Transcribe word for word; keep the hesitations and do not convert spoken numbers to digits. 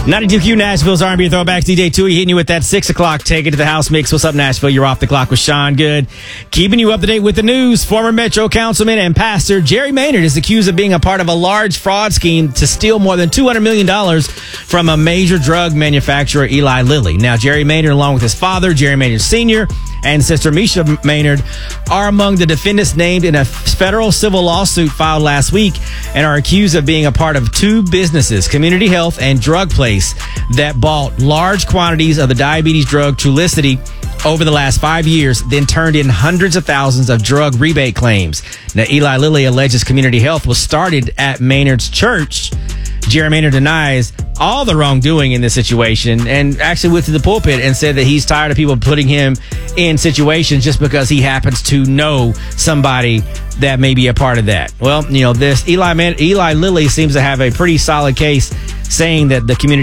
ninety-two Q Nashville's R and B Throwbacks. D J Tui hitting you with that six o'clock take it to the house mix. What's up, Nashville? You're off the clock with Sean Good. Keeping you up to date with the news. Former Metro Councilman and pastor Jerry Maynard is accused of being a part of a large fraud scheme to steal more than two hundred million dollars from a major drug manufacturer, Eli Lilly. Now, Jerry Maynard, along with his father, Jerry Maynard Senior, and sister Misha Maynard, are among the defendants named in a federal civil lawsuit filed last week and are accused of being a part of two businesses, Community Health and Drug Place, that bought large quantities of the diabetes drug Trulicity over the last five years, then turned in hundreds of thousands of drug rebate claims. Now, Eli Lilly alleges Community Health was started at Maynard's church. Jerry Maynard denies all the wrongdoing in this situation and actually went to the pulpit and said that he's tired of people putting him in situations just because he happens to know somebody that may be a part of that. Well, you know, this Eli Man- Eli Lilly seems to have a pretty solid case saying that the community